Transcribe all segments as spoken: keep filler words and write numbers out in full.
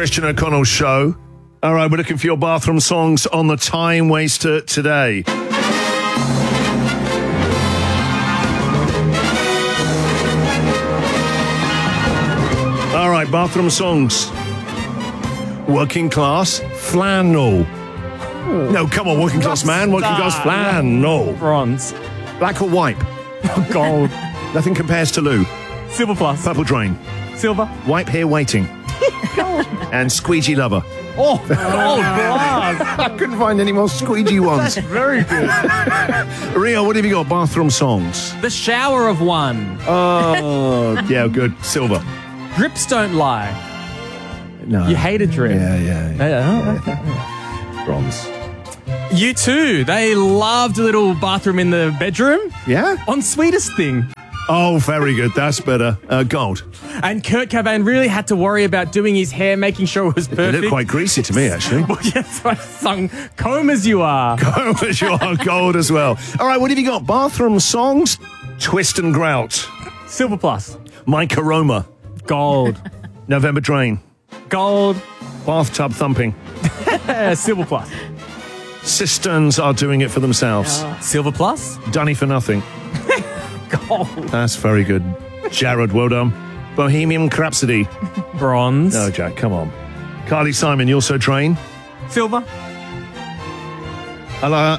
Christian O'Connell Show. All right, we're looking for your bathroom songs on the Time Waster today. All right, bathroom songs. Working class flannel. Ooh. No, come on, working class man, working class flannel. Bronze. Black or white? Gold. Nothing compares to Lou. Silver plus. Purple drain. Silver. Wipe here waiting. Gold. And squeegee lover. Oh, gold glass. I couldn't find any more squeegee ones. That's very good. Rio, what have you got? Bathroom songs. The shower of one. Oh, yeah, good. Silver. Drips don't lie. No. You hate a drip. Yeah, yeah, yeah. yeah. yeah. Bronze. You too. They loved a little bathroom in the bedroom. Yeah? On Sweetest Thing. Oh, very good. That's better. Uh, gold. And Kurt Cobain really had to worry about doing his hair, making sure it was perfect. It looked quite greasy to me, actually. Well, yeah, so I sung Comb As You Are. Comb As You Are, gold as well. All right, what have you got? Bathroom songs? Twist and Grout. Silver plus. Mike Aroma. Gold. November Drain. Gold. Bathtub Thumping. Silver plus. Cisterns Are Doing It For Themselves. Uh, silver plus. Dunny for Nothing. Gold. That's very good. Jared, well done. Bohemian Rhapsody. Bronze. No, Jack, come on. Carly Simon, You're So Train. Silver. Hello.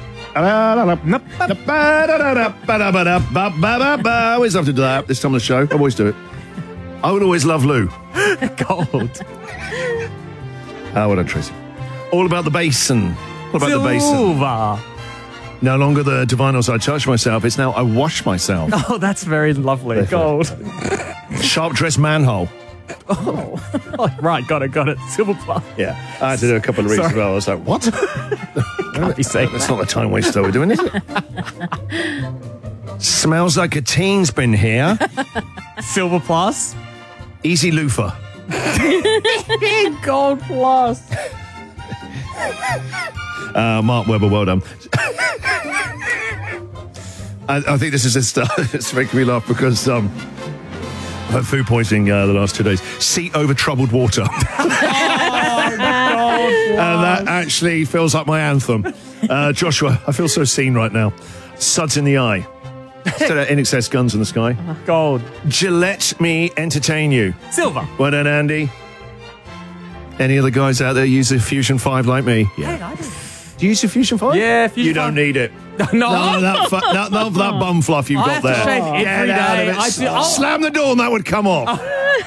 I always have to do that this time of the show. I always do it. I would always love Lou. Gold. Oh, what a Tracy. All About the Basin. What about Silver. the basin? No longer the divinyls I touch myself. It's now I wash myself. Oh, that's very lovely. Very Gold. Sharp dressed manhole. Oh. oh, right. Got it. Got it. Silver plus. Yeah. I had to do a couple of reads as well. I was like, what? Can't be saying That's that. not the time waster we're doing, is it? Smells Like a Teen's Been Here. Silver plus. Easy Loofah. Gold plus. Uh, Mark Webber, well done. I, I think this is just, uh, it's making me laugh because um, I've had food poisoning uh, the last two days. Seat Over Troubled Water. Oh, and that actually feels like my anthem. Uh, Joshua, I feel so seen right now. Suds in the Eye. Instead of In Excess Guns in the Sky. Gold. Gillette Me Entertain You. Silver. Well done, Andy. Any other guys out there use the Fusion five like me? Yeah. Hey, I do. Do you use the Fusion five? Yeah, Fusion You don't five. need it. No. No, that, fu- that, that, that bum fluff you've I got have to there. shave every Get out day. of it. I do- oh. Slam the door and that would come off.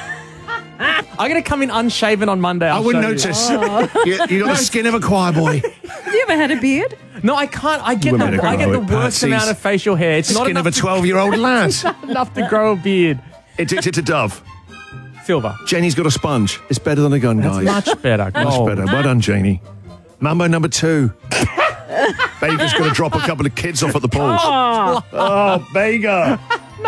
I'm going to come in unshaven on Monday. I'll I wouldn't show you. notice. you, you got the skin of a choir boy. Have you ever had a beard? No, I can't. I get Women the, are I get the growing worst Patsy's amount of facial hair. It's not Skin of enough a twelve-year-old lad. to, enough to grow a beard. Addicted to Dove. Silver. Jenny's got a sponge. It's better than a gun, That's guys. much better. Much Gold. better. Well done, Janie. Mambo number two. Baker's going to drop a couple of kids off at the pool. Oh, Oh, Baker.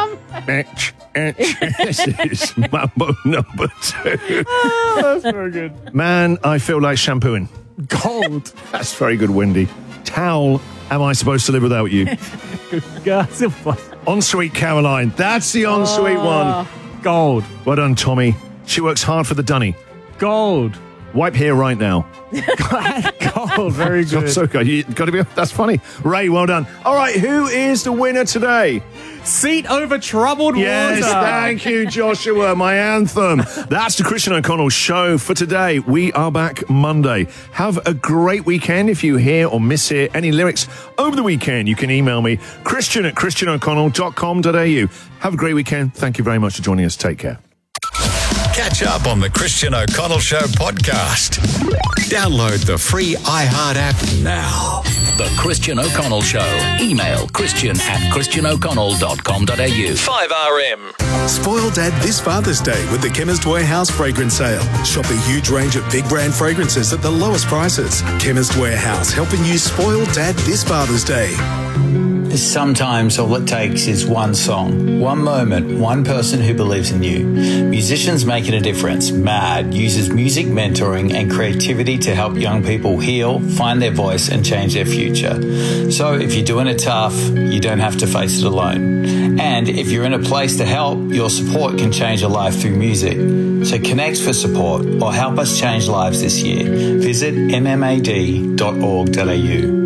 Etch, etch. This is Mambo number two. That's very good. Man, I feel like shampooing. Gold. That's very good, Wendy. Towel, am I supposed to live without you? Uh, silver. Ensuite Caroline. That's the ensuite one. Gold. Well done, Tommy. She works hard for the dunny. Gold. Wipe here right now. Gold. Very good. So good. You got to be. That's funny. Ray, well done. All right, who is the winner today? Seat Over Troubled Yes, Water. thank you, Joshua. My anthem. That's the Christian O'Connell Show for today. We are back Monday. Have a great weekend. If you hear or mishear any lyrics over the weekend, you can email me, Christian at christian o'connell dot com dot a u. Have a great weekend. Thank you very much for joining us. Take care. Catch up on the Christian O'Connell Show podcast. Download the free iHeart app now. The Christian O'Connell Show. Email christian at christian o'connell dot com dot a u. five R M. Spoil Dad this Father's Day with the Chemist Warehouse fragrance sale. Shop a huge range of big brand fragrances at the lowest prices. Chemist Warehouse, helping you spoil Dad this Father's Day. Sometimes all it takes is one song, one moment, one person who believes in you. Musicians Making a Difference, MAD, uses music mentoring and creativity to help young people heal, find their voice and change their future. So if you're doing it tough, you don't have to face it alone. And if you're in a place to help, your support can change a life through music. So connect for support or help us change lives this year. Visit m m a d dot org dot a u.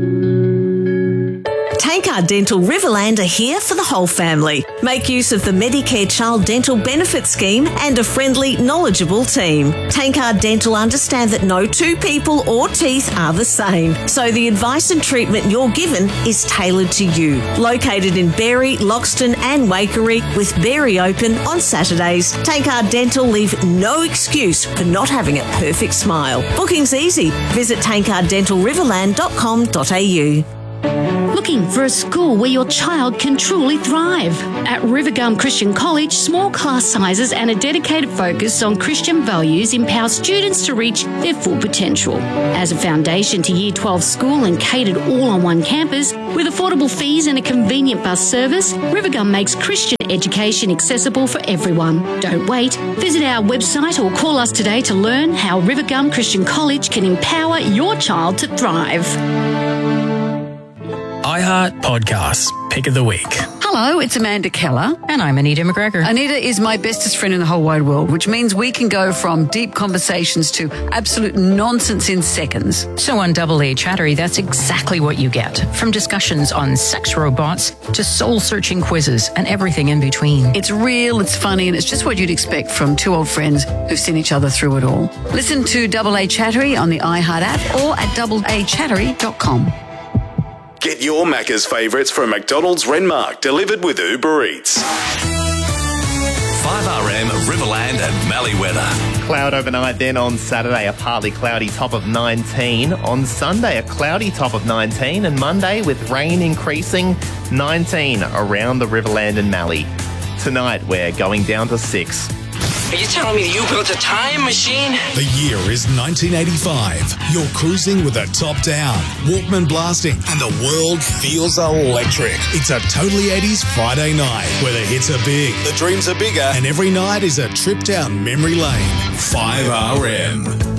Tankard Dental Riverland are here for the whole family. Make use of the Medicare Child Dental Benefit Scheme and a friendly, knowledgeable team. Tankard Dental understand that no two people or teeth are the same, so the advice and treatment you're given is tailored to you. Located in Berry, Loxton and Waikerie, with Berry open on Saturdays, Tankard Dental leave no excuse for not having a perfect smile. Booking's easy. Visit tankard dental riverland dot com dot a u. Looking for a school where your child can truly thrive? At Rivergum Christian College, small class sizes and a dedicated focus on Christian values empower students to reach their full potential. As a foundation to Year twelve school and catered all on one campus, with affordable fees and a convenient bus service, Rivergum makes Christian education accessible for everyone. Don't wait. Visit our website or call us today to learn how Rivergum Christian College can empower your child to thrive. iHeart Podcasts, Pick of the Week. Hello, it's Amanda Keller. And I'm Anita McGregor. Anita is my bestest friend in the whole wide world, which means we can go from deep conversations to absolute nonsense in seconds. So on Double A Chattery, that's exactly what you get. From discussions on sex robots to soul-searching quizzes and everything in between. It's real, it's funny, and it's just what you'd expect from two old friends who've seen each other through it all. Listen to Double A Chattery on the iHeart app or at double a chattery dot com. Get your Macca's favourites from McDonald's Renmark delivered with Uber Eats. five R M, Riverland and Mallee weather. Cloud overnight, then on Saturday a partly cloudy top of nineteen. On Sunday a cloudy top of nineteen, and Monday with rain increasing nineteen around the Riverland and Mallee. Tonight we're going down to six. Are you telling me you built a time machine? The year is nineteen eighty-five. You're cruising with a top down, Walkman blasting, and the world feels electric. It's a totally eighties Friday night where the hits are big, the dreams are bigger, and every night is a trip down memory lane. five R M.